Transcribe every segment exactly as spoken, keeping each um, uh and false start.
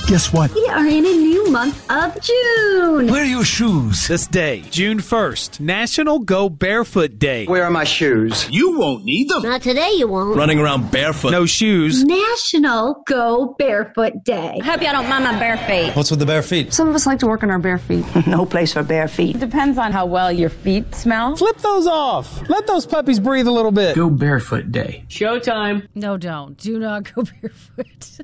Guess what? We are in a new month of June. Where are your shoes? This day, June first, National Go Barefoot Day. Where are my shoes? You won't need them. Not today, you won't. Running around barefoot. No shoes. National Go Barefoot Day. I hope y'all don't mind my bare feet. What's with the bare feet? Some of us like to work on our bare feet. No place for bare feet. It depends on how well your feet smell. Flip those off. Let those puppies breathe a little bit. Go Barefoot Day. Showtime. No, don't. Do not go barefoot.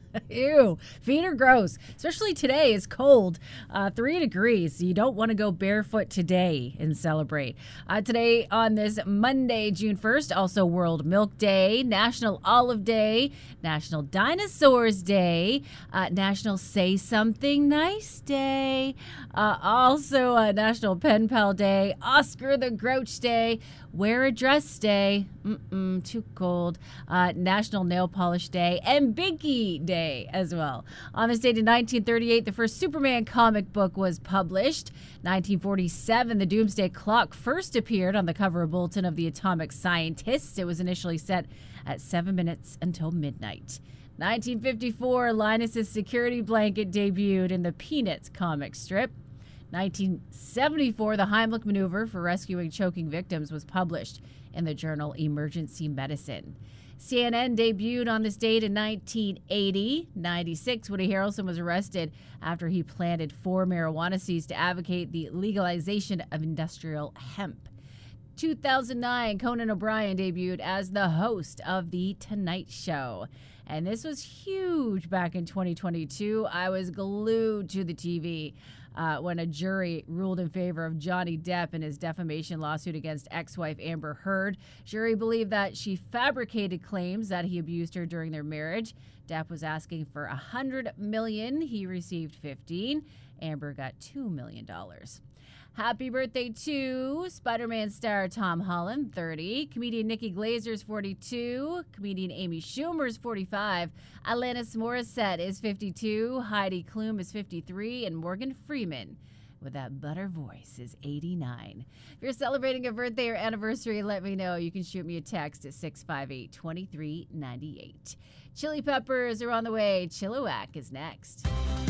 Ew. Feet are gross. Especially today. It's cold. Uh, three degrees. You don't want to go barefoot today and celebrate. Uh, today on this Monday, June first, also World Milk Day, National Olive Day, National Dinosaurs Day, uh, National Say Something Nice Day, uh, also uh, National Pen Pal Day, Oscar the Grouch Day, Wear a Dress Day, mm-mm, too cold, uh, National Nail Polish Day, and Binky Day as well. On this date in nineteen thirty-eight, the first Superman comic book was published. nineteen forty-seven, the Doomsday Clock first appeared on the cover of Bulletin of the Atomic Scientists. It was initially set at seven minutes until midnight. nineteen fifty-four, Linus's security blanket debuted in the Peanuts comic strip. nineteen seventy-four, the Heimlich maneuver for rescuing choking victims was published in the journal Emergency Medicine. C N N debuted on this date in nineteen eighty. ninety-six, Woody Harrelson was arrested after he planted four marijuana seeds to advocate the legalization of industrial hemp. two thousand nine, Conan O'Brien debuted as the host of The Tonight Show. And this was huge back in twenty twenty-two. I was glued to the T V uh, when a jury ruled in favor of Johnny Depp in his defamation lawsuit against ex-wife Amber Heard. Jury believed that she fabricated claims that he abused her during their marriage. Depp was asking for one hundred million dollars. He received fifteen. Amber got two million dollars. Happy birthday to Spider-Man star Tom Holland, thirty. Comedian Nikki Glazer's forty-two. Comedian Amy Schumer's forty-five. Alanis Morissette is fifty-two. Heidi Klum is fifty-three. And Morgan Freeman, with that butter voice, is eighty-nine. If you're celebrating a birthday or anniversary, let me know. You can shoot me a text at six five eight, two three nine eight. Chili Peppers are on the way. Chilliwack is next.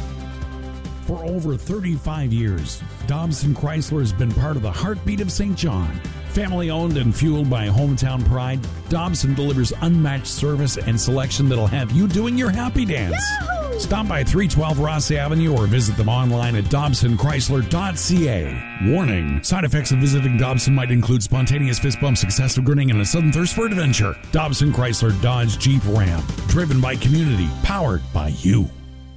For over thirty-five years, Dobson Chrysler has been part of the heartbeat of Saint John. Family owned and fueled by hometown pride, Dobson delivers unmatched service and selection that'll have you doing your happy dance. Yahoo! Stop by three twelve Ross Avenue or visit them online at dobson chrysler dot c a. Warning, side effects of visiting Dobson might include spontaneous fist bumps, excessive grinning, and a sudden thirst for adventure. Dobson Chrysler Dodge Jeep Ram. Driven by community. Powered by you.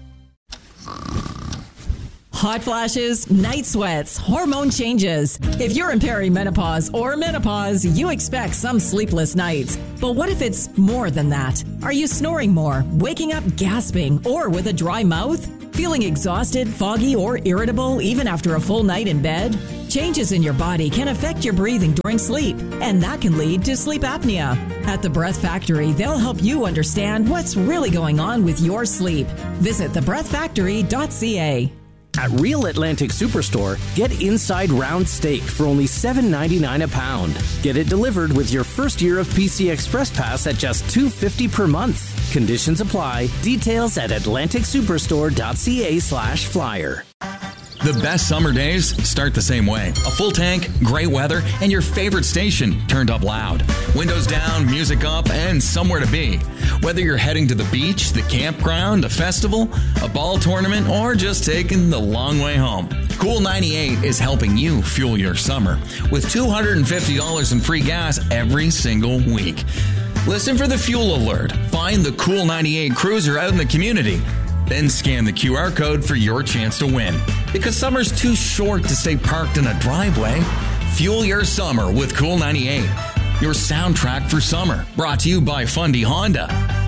Hot flashes, night sweats, hormone changes. If you're in perimenopause or menopause, you expect some sleepless nights. But what if it's more than that? Are you snoring more, waking up gasping, or with a dry mouth? Feeling exhausted, foggy, or irritable even after a full night in bed? Changes in your body can affect your breathing during sleep, and that can lead to sleep apnea. At the Breath Factory, they'll help you understand what's really going on with your sleep. Visit the breath factory dot c a. At Real Atlantic Superstore, get inside round steak for only seven ninety-nine a pound. Get it delivered with your first year of P C Express Pass at just two fifty per month. Conditions apply. Details at atlantic superstore dot c a slash flyer. The best summer days start the same way. A full tank, great weather, and your favorite station turned up loud. Windows down, music up, and somewhere to be. Whether you're heading to the beach, the campground, a festival, a ball tournament, or just taking the long way home, Cool ninety-eight is helping you fuel your summer with two hundred fifty dollars in free gas every single week. Listen for the fuel alert. Find the Cool ninety-eight cruiser out in the community. Then scan the Q R code for your chance to win. Because summer's too short to stay parked in a driveway. Fuel your summer with Cool ninety-eight. Your soundtrack for summer. Brought to you by Fundy Honda.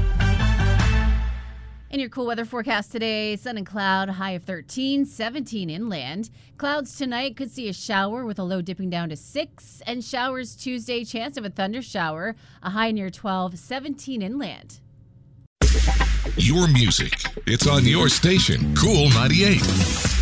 In your cool weather forecast today, sun and cloud, high of thirteen, seventeen inland. Clouds tonight, could see a shower with a low dipping down to six. And showers Tuesday, chance of a thunder shower, a high near twelve, seventeen inland. Your music. It's on your station, Cool ninety-eight.